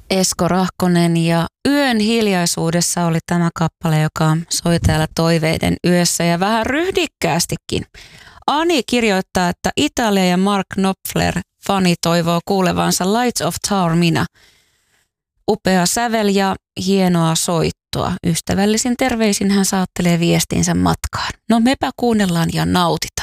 Esko Rahkonen ja Yön hiljaisuudessa oli tämä kappale, joka soi täällä Toiveiden yössä ja vähän ryhdikkäästikin. Ani kirjoittaa, että Italia ja Mark Knopfler fani toivoo kuulevansa Lights of Taormina. Upea sävel ja hienoa soittoa. Ystävällisin terveisin hän saattelee viestinsä matkaan. No mepä kuunnellaan ja nautitaan.